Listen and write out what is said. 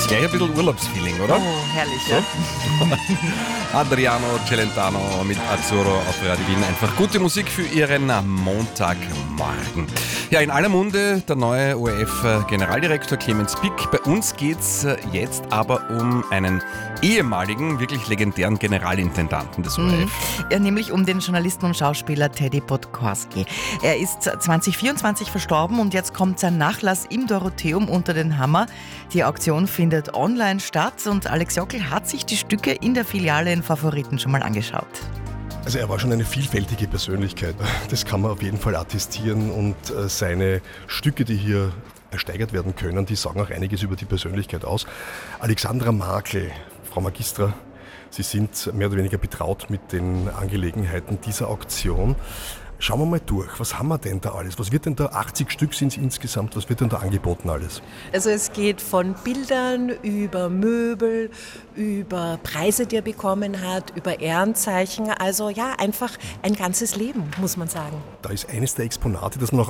Gleich ein bisschen Urlaubsfeeling, oder? Oh, herrlich, ja. Adriano Celentano mit Azzurro auf Radio Wien. Einfach gute Musik für Ihren Montagmorgen. Ja, in aller Munde der neue ORF-Generaldirektor Clemens Pick. Bei uns geht's jetzt aber um einen ehemaligen, wirklich legendären Generalintendanten des ORF. Ja, nämlich um den Journalisten und Schauspieler Teddy Podgorski. Er ist 2024 verstorben und jetzt kommt sein Nachlass im Dorotheum unter den Hammer. Die Auktion findet online statt und Alex Jockel hat sich die Stücke in der Filiale in Favoriten schon mal angeschaut. Also er war schon eine vielfältige Persönlichkeit, das kann man auf jeden Fall attestieren und seine Stücke, die hier ersteigert werden können, die sagen auch einiges über die Persönlichkeit aus. Alexandra Markl, Frau Magistra, Sie sind mehr oder weniger betraut mit den Angelegenheiten dieser Auktion. Schauen wir mal durch, was haben wir denn da alles? Was wird denn da, 80 Stück sind es insgesamt, was wird denn da angeboten alles? Also es geht von Bildern über Möbel, über Preise, die er bekommen hat, über Ehrenzeichen. Also ja, einfach ein ganzes Leben, muss man sagen. Da ist eines der Exponate, das man auch